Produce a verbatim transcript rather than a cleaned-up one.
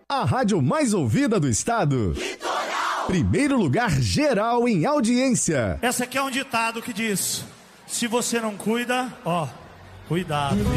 a rádio mais ouvida do estado. Litoral. Primeiro lugar geral em audiência. Essa aqui é um ditado que diz: se você não cuida, ó, cuidado.